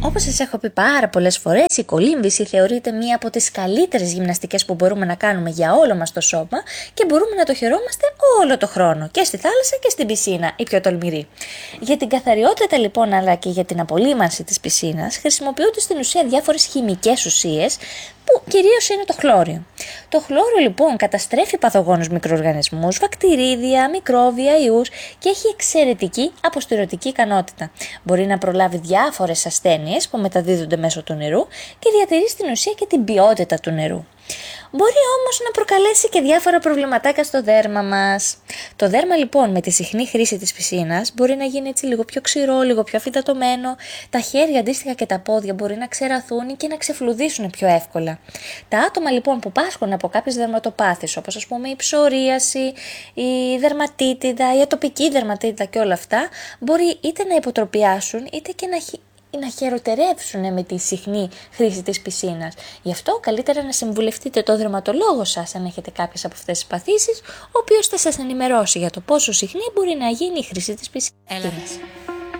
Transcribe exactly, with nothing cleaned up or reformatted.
Όπως σας έχω πει πάρα πολλές φορές, η κολύμβηση θεωρείται μία από τις καλύτερες γυμναστικές που μπορούμε να κάνουμε για όλο μας το σώμα και μπορούμε να το χαιρόμαστε όλο το χρόνο, και στη θάλασσα και στην πισίνα, η πιο τολμηρή. Για την καθαριότητα λοιπόν, αλλά και για την απολύμανση της πισίνας, χρησιμοποιούνται στην ουσία διάφορες χημικές ουσίες, που κυρίως είναι το χλώριο. Το χλώριο λοιπόν καταστρέφει παθογόνους μικροοργανισμούς, βακτηρίδια, μικρόβια, ιούς και έχει εξαιρετική αποστηρωτική ικανότητα. Μπορεί να προλάβει διάφορες ασθένειες που μεταδίδονται μέσω του νερού και διατηρεί στην ουσία και την ποιότητα του νερού. Μπορεί όμως να προκαλέσει και διάφορα προβληματάκια στο δέρμα μας. Το δέρμα λοιπόν με τη συχνή χρήση της πισίνας μπορεί να γίνει έτσι λίγο πιο ξηρό, λίγο πιο αφυδατωμένο. Τα χέρια αντίστοιχα και τα πόδια μπορεί να ξεραθούν και να ξεφλουδίσουν πιο εύκολα. Τα άτομα λοιπόν που πάσχουν από κάποιες δερματοπάθειες, όπως ας πούμε η ψωρίαση, η δερματίτιδα, η ατοπική δερματίτιδα και όλα αυτά, μπορεί είτε να υποτροπιάσουν είτε και να να χειροτερεύσουν με τη συχνή χρήση της πισίνας. Γι' αυτό καλύτερα να συμβουλευτείτε το δερματολόγο σας αν έχετε κάποιες από αυτές τις παθήσεις, ο οποίος θα σας ενημερώσει για το πόσο συχνή μπορεί να γίνει η χρήση της πισίνας.